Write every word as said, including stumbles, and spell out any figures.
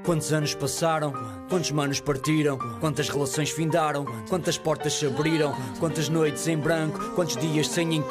Quantos anos passaram? Quantos manos partiram? Quantas relações findaram? Quantas portas se abriram? Quantas noites em branco? Quantos dias sem encanto?